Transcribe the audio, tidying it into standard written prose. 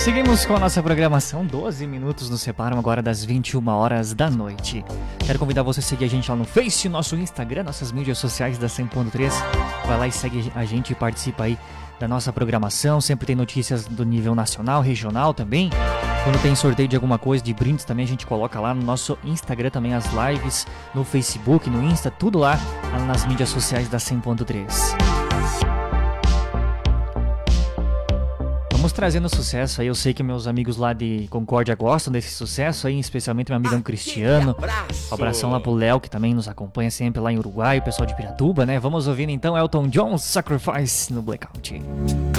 Seguimos com a nossa programação, 12 minutos nos separam agora das 21 horas da noite. Quero convidar você a seguir a gente lá no Face, nosso Instagram, nossas mídias sociais da 100.3. Vai lá e segue a gente e participa aí da nossa programação. Sempre tem notícias do nível nacional, regional também. Quando tem sorteio de alguma coisa, de brindes também, a gente coloca lá no nosso Instagram também as lives, no Facebook, no Insta, tudo lá nas mídias sociais da 100.3. Vamos trazendo sucesso aí, eu sei que meus amigos lá de Concórdia gostam desse sucesso aí, especialmente meu amigão Cristiano. Abração lá pro Léo, que também nos acompanha sempre lá em Uruguai, o pessoal de Piratuba, né? Vamos ouvindo então Elton John, Sacrifice no Blackout.